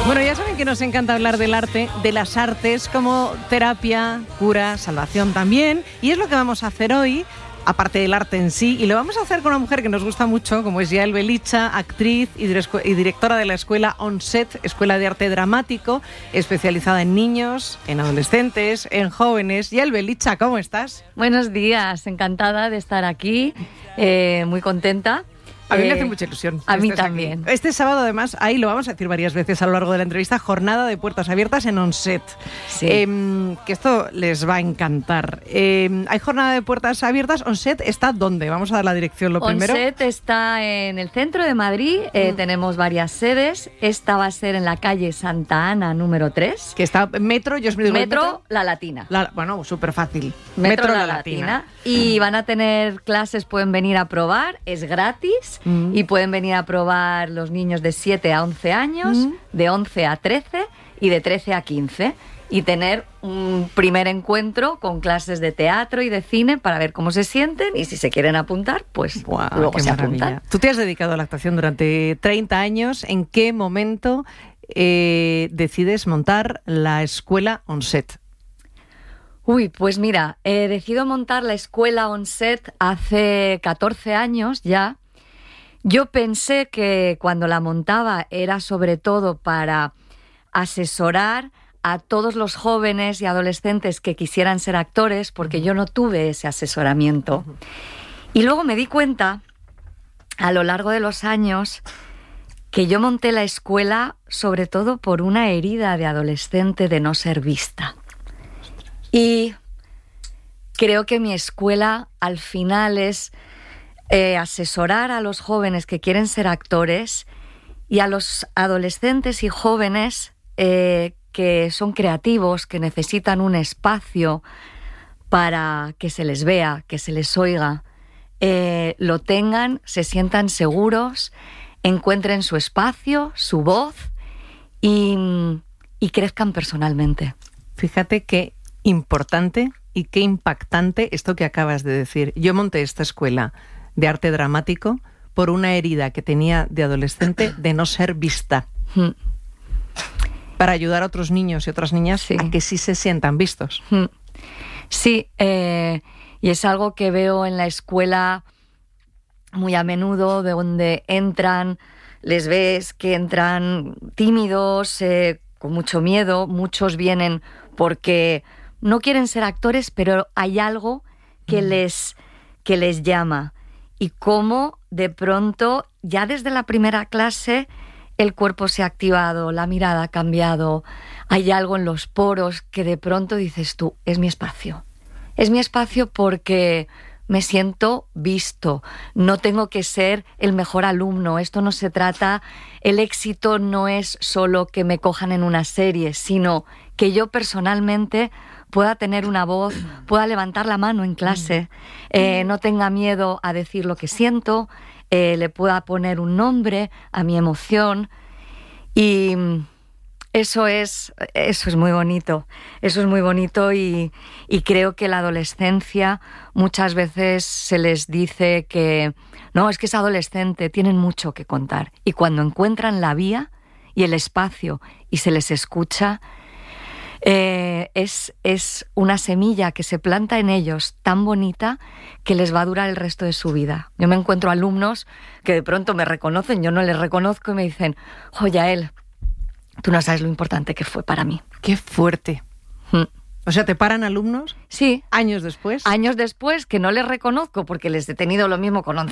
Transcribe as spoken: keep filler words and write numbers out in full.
Bueno, ya saben que nos encanta hablar del arte, de las artes como terapia, cura, salvación también. Y es lo que vamos a hacer hoy, aparte del arte en sí. Y lo vamos a hacer con una mujer que nos gusta mucho, como es Yael Belicha, actriz y, y directora de la escuela Onset, Escuela de Arte Dramático, especializada en niños, en adolescentes, en jóvenes. Yael Belicha, ¿cómo estás? Buenos días, encantada de estar aquí, eh, muy contenta. A mí me Eh, hace mucha ilusión. A mí estés también. aquí. Este sábado, además, ahí lo vamos a decir varias veces a lo largo de la entrevista, jornada de puertas abiertas en Onset. Sí. Eh, que esto les va a encantar. Eh, hay jornada de puertas abiertas. Onset está ¿dónde? Vamos a dar la dirección lo primero. Onset está en el centro de Madrid, eh, Mm. tenemos varias sedes. Esta va a ser en la calle Santa Ana, número tres. Que está metro, yo os digo el Metro, metro. La Latina. La- bueno, súper fácil. Metro, La, Latina. Y van a tener clases, pueden venir a probar, es gratis. Mm. Y pueden venir a probar los niños de siete a once años, Mm. de once a trece y de trece a quince. Y tener un primer encuentro con clases de teatro y de cine para ver cómo se sienten y si se quieren apuntar, pues Buah, luego qué se maravilla. apuntan. Tú te has dedicado a la actuación durante treinta años. ¿En qué momento eh, decides montar la escuela Onset? Uy, pues mira, he decidido montar la escuela Onset hace catorce años ya. Yo pensé que cuando la montaba era sobre todo para asesorar a todos los jóvenes y adolescentes que quisieran ser actores, porque yo no tuve ese asesoramiento. Y luego me di cuenta, a lo largo de los años, que yo monté la escuela sobre todo por una herida de adolescente de no ser vista. Y creo que mi escuela al final es eh, asesorar a los jóvenes que quieren ser actores y a los adolescentes y jóvenes eh, que son creativos, que necesitan un espacio para que se les vea, que se les oiga, eh, lo tengan, se sientan seguros, encuentren su espacio, su voz y, y crezcan personalmente. Fíjate qué importante y qué impactante esto que acabas de decir. Yo monté esta escuela de arte dramático por una herida que tenía de adolescente de no ser vista. Mm. Para ayudar a otros niños y otras niñas Sí. a que sí se sientan vistos. Mm. Sí, eh, y es algo que veo en la escuela muy a menudo, de donde entran, les ves que entran tímidos, eh, con mucho miedo. Muchos vienen porque no quieren ser actores, pero hay algo que, mm. les, que les llama. Y cómo de pronto, ya desde la primera clase, el cuerpo se ha activado, la mirada ha cambiado, hay algo en los poros que de pronto dices tú, es mi espacio. Es mi espacio porque me siento visto, no tengo que ser el mejor alumno. Esto no se trata, el éxito no es solo que me cojan en una serie, sino que yo personalmente pueda tener una voz, pueda levantar la mano en clase, eh, no tenga miedo a decir lo que siento, eh, le pueda poner un nombre a mi emoción. Y eso es, eso es muy bonito, eso es muy bonito y, y creo que la adolescencia muchas veces se les dice que no, es que es adolescente, tienen mucho que contar. Y cuando encuentran la vía y el espacio y se les escucha, eh, es, es una semilla que se planta en ellos tan bonita que les va a durar el resto de su vida. Yo me encuentro alumnos que de pronto me reconocen, yo no les reconozco y me dicen, oh, Yael, tú no sabes lo importante que fue para mí. ¡Qué fuerte! Mm. O sea, ¿te paran alumnos? Sí. ¿Años después? Años después, que no les reconozco porque les he tenido lo mismo con